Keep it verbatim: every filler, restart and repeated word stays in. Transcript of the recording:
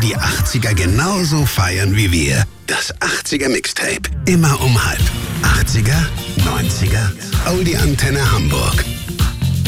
die achtziger genauso feiern wie wir. Das achtziger Mixtape. Immer um halb. achtziger, neunziger, Oldie Antenne Hamburg.